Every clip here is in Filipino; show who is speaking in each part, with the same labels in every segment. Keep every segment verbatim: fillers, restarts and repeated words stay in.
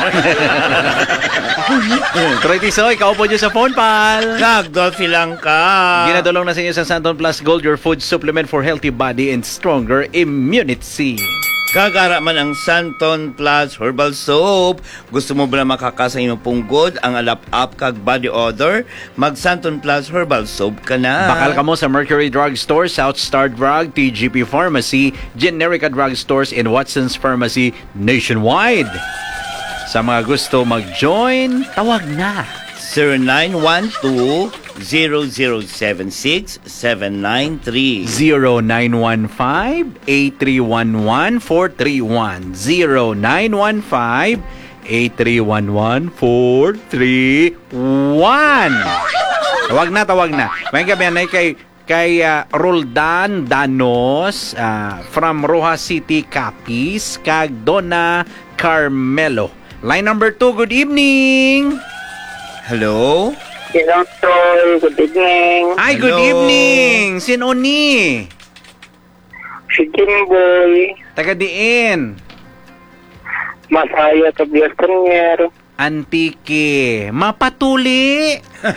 Speaker 1: Troy Tisoy, kaupo dyan sa phone, pal.
Speaker 2: Nagdolphy lang ka.
Speaker 1: Ginadulong na sa inyo sa Santon Plus Gold, your food supplement for healthy body and stronger immunity.
Speaker 2: Kagara man ang Santon Plus Herbal Soap. Gusto mo ba na makakasa imong punggod ang alap-up kag body odor? Mag Santon Plus Herbal Soap ka na.
Speaker 1: Bakal ka mo sa Mercury Drug Store, South Star Drug, T G P Pharmacy, Generica Drug Stores, and Watson's Pharmacy nationwide. Sa mga gusto mag-join, tawag na.
Speaker 2: zero nine one two, zero zero seven six, seven nine three
Speaker 1: zero nine one five, eight three one one, four three one zero nine one five, eight three one one, four three one. Tawag na, tawag na. May gabi na kay kay uh, Roldan Danos uh, from Rojas City, Capiz, kag Donna Carmelo. Line number two, good evening.
Speaker 2: Hello?
Speaker 3: Hello, Troy. Good evening.
Speaker 1: Ay, good
Speaker 2: Hello.
Speaker 1: evening. Sino ni?
Speaker 3: Si Jimboy.
Speaker 1: Taga diin.
Speaker 3: Masaya Tobias Premier.
Speaker 1: Antike. Mapatuli.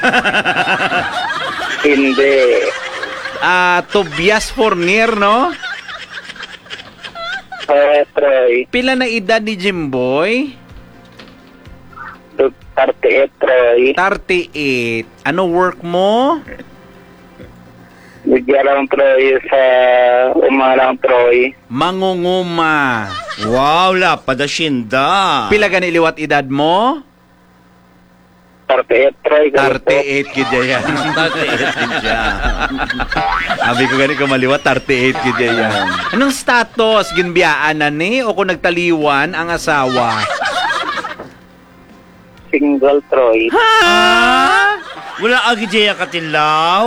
Speaker 3: Hindi.
Speaker 1: Ah, Tobias Fournier, no?
Speaker 3: Uh, Troy.
Speaker 1: Pila na edad ni Jimboy?
Speaker 3: thirty-eight, Troy.
Speaker 1: thirty-eight. Ano work mo?
Speaker 3: Bigyan lang, Troy, sa umalang, Troy.
Speaker 1: Mangunguma.
Speaker 2: Wow, lapadashinda.
Speaker 1: Pila gani liwat edad mo?
Speaker 3: thirty-eight, Troy.
Speaker 1: thirty-eight kidya yan.
Speaker 2: thirty-eight kidya.
Speaker 1: Sabi ko gani ko maliwat, thirty-eight kidya yan. Anong status? Ginbiyaan na ni? O kung nagtaliwan ang asawa?
Speaker 3: Single, Troy.
Speaker 1: Ha?
Speaker 2: Wala agi dyan katilaw?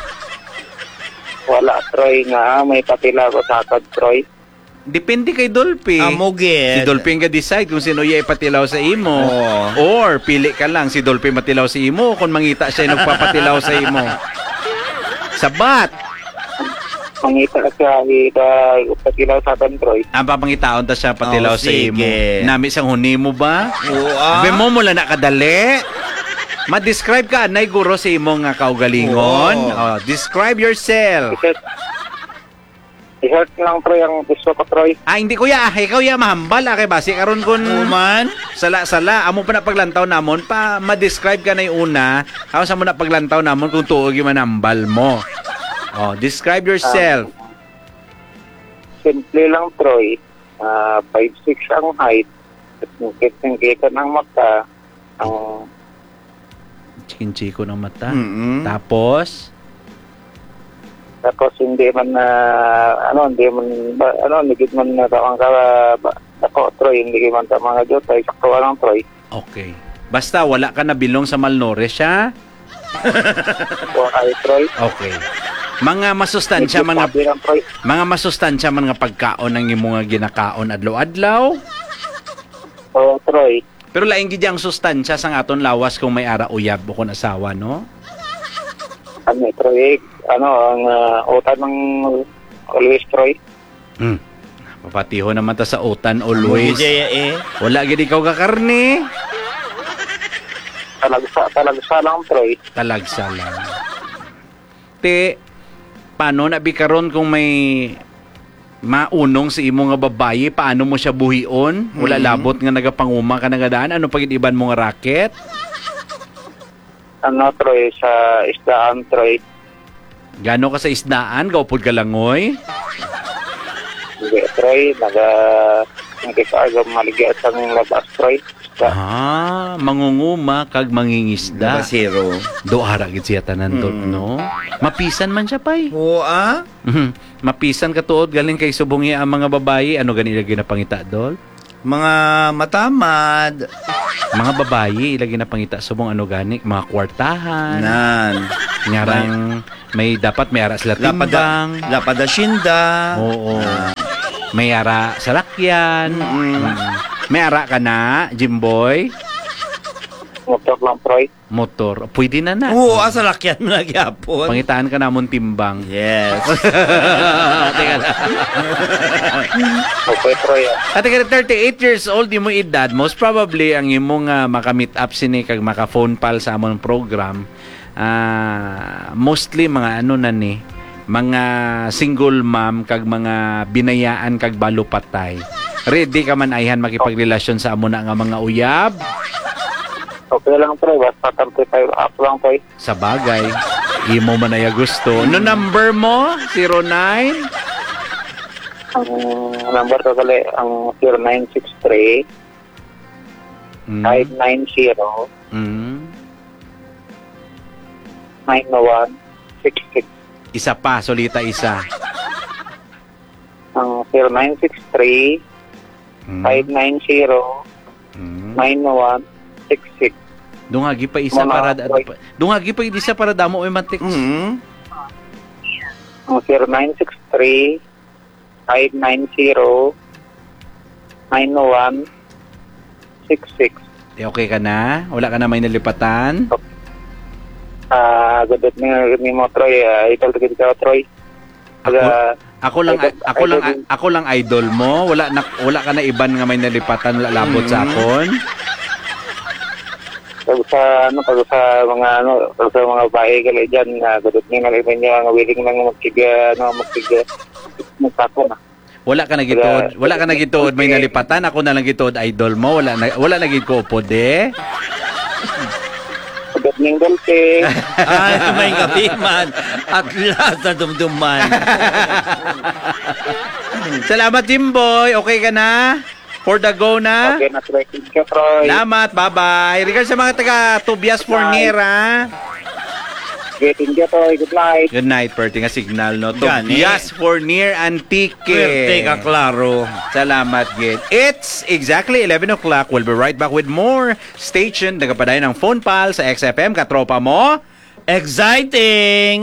Speaker 3: Wala, Troy nga. May patila ko sa akad, Troy.
Speaker 1: Depende kay Dolphy.
Speaker 2: Amugit.
Speaker 1: Si Dolphy nga decide kung sino iya ipatilaw sa imo.
Speaker 2: Oo.
Speaker 1: Or pili ka lang si Dolphy matilaw sa imo kung mangita siya nagpapatilaw sa imo. Sabat.
Speaker 3: Mangita siya, ida, patilaw sa akad, Troy.
Speaker 1: Ang papangitaon ta siya patilaw
Speaker 2: Oh,
Speaker 1: sa imo.
Speaker 2: sige.
Speaker 1: Nami sang huni mo ba?
Speaker 2: Oo, ah.
Speaker 1: Sabi mo mula na kadali. Ma-describe ka anay guro sa imo nga kaugalingon.
Speaker 2: Oo.
Speaker 1: Oh, describe yourself.
Speaker 3: Iset. Iset lang, Troy, ang gusto ko, Troy.
Speaker 1: Ah, hindi kuya, ah, ikaw ya mahambal ah, kay basi karon kun
Speaker 2: Uman?
Speaker 1: sala-sala amo pa na paglantaw namon pa ma-describe ka na yung una. Ako sa mo na paglantaw namon kung tuog yung manambal mo. Oh, describe yourself.
Speaker 3: Simple lang, Troy. Uh, five six ang height. At kita ng mata. Ang
Speaker 1: Chikin-chiko ng mata.
Speaker 2: Mm-mm.
Speaker 1: Tapos
Speaker 3: tapos hindi man na ano hindi man ba, ano hindi man na tawang ka ba, ako, Troy, hindi man ta mga jota sakto lang, Troy.
Speaker 1: okay. Basta wala ka na bilong sa malnourished, ha?
Speaker 3: O ay, Troy.
Speaker 1: Okay. Mga masustansya, mga
Speaker 3: Sabi lang, Troy.
Speaker 1: mga masustansya, mga pagkaon ng imo nga ginakaon adlaw-adlaw.
Speaker 3: O, Troy.
Speaker 1: Pero laing gid ang sustansya sang aton lawas kung may ara uyab o kung asawa, no?
Speaker 3: Ano, Troy? Ano, ang uh, utan ng always, Troy.
Speaker 1: Hmm. Papatiho naman ta sa utan always.
Speaker 2: Dyan eh.
Speaker 1: Wala gid ikaw ka karne.
Speaker 3: Talagsa, talagsa lang, Troy.
Speaker 1: Talagsa lang. Te, paano na bikaron kung may maunong sa imo nga babayi, paano mo siya buhion? Wala
Speaker 2: Mhm.
Speaker 1: labot nga nagapanguma ka nagadaan. Ano pagid iban mo nga racket?
Speaker 3: Ano, Troy, sa isdaan, Troy.
Speaker 1: Gano ka sa isdaan? Gaupod ka langoy?
Speaker 3: Hindi, Troy. Naga, nagkisagam maligyan sa ng labas, Troy. Isda.
Speaker 1: Ah, mangunguma kag mangingisda.
Speaker 2: Zero.
Speaker 1: Do ara gid siya tanan dot,
Speaker 2: Mm.
Speaker 1: no? Mapisan man siya pay.
Speaker 2: Oo, ah?
Speaker 1: Mhm. Mapisan ka tuod galing kay subong iya ang mga babayi. Ano ganila ginapangita dol?
Speaker 2: Mga matamad.
Speaker 1: Mga babayi ilagi na pangita subong ano gani, mga kwartahan.
Speaker 2: Nan.
Speaker 1: Ngarang may dapat may ara sila
Speaker 2: Lapada,
Speaker 1: timbang.
Speaker 2: lapadashinda.
Speaker 1: Oo. May ara sa lakyan.
Speaker 2: Mm.
Speaker 1: Mm. May ara ka na, Jimboy.
Speaker 3: Motor lang, Troy.
Speaker 1: Motor. Pwede na na.
Speaker 2: Oo, asa lakyan mo nagyapon.
Speaker 1: Pangitaan ka namon timbang.
Speaker 2: Yes.
Speaker 1: Teka lang.
Speaker 3: Okay, Troy. ah.
Speaker 1: At ka thirty-eight years old yung mo edad, most probably ang imong uh, maka-meet up sini kag maka-phone pal sa among program. Ah, mostly mga ano na ni, mga single mom kag mga binayaan kag balupatay. Ready ka man ayhan makipagrelasyon sa amo na nga mga uyab?
Speaker 3: Okay lang, Troy. Basta thirty-five up lang, Troy.
Speaker 1: Sa bagay, imo man ay gusto. No number mo? zero nine?
Speaker 3: Ang number ko kali, ang zero nine six three,
Speaker 1: Mm.
Speaker 3: five nine zero,
Speaker 1: Mm.
Speaker 3: nine one six six.
Speaker 1: Isa pa, solita isa.
Speaker 3: Ang zero nine six three,
Speaker 1: Mm.
Speaker 3: five nine zero,
Speaker 1: Mm.
Speaker 3: nine one six six.
Speaker 1: Dungagi pa isa
Speaker 3: Mga
Speaker 1: para
Speaker 3: boy.
Speaker 1: dungagi pa isa para damo may mantik.
Speaker 2: Mm.
Speaker 3: Ang zero nine six three, five nine zero, nine one six six.
Speaker 1: Eh, okay ka na? Wala ka na may nalipatan?
Speaker 3: Ah, gadot ni ni mo, Troy. Ah, ikaw tagad ka, Troy.
Speaker 1: Ako,
Speaker 3: Taga-
Speaker 1: ako lang
Speaker 3: idol-
Speaker 1: ako lang
Speaker 3: idol-
Speaker 1: ako lang idol mo. Wala na wala ka na iban nga may nalipatan, wala labot sa akon.
Speaker 3: Pag sa ano, pag sa mga ano, pag sa mga bahay gali diyan, na gadot ni nalipin niya nga willing nang magtiga, ano, magtiga magtako na.
Speaker 1: Wala ka na gituod, wala ka na gituod may nalipatan, ako na lang gituod idol mo. Wala na wala na gid ko upod eh.
Speaker 3: Gadot ning dulce.
Speaker 2: Ay, may gabi man. At last na dumduman.
Speaker 1: Salamat Jimboy. Okay ka na? For the go na?
Speaker 3: Okay na, Troy. Thank you, Troy.
Speaker 1: Salamat, bye-bye. Regards sa mga taga Tobias Fornier, ha?
Speaker 3: Okay, thank you, Troy. Good night.
Speaker 1: Good night, Perty nga signal, no?
Speaker 2: Gani.
Speaker 1: Tobias Fornier Antique.
Speaker 2: Swerte ka, klaro.
Speaker 1: Salamat, Git. It's exactly eleven o'clock. We'll be right back with more. Stay tuned. Nagapadayon ng phone pal sa X F M. Katropa mo.
Speaker 2: Exciting!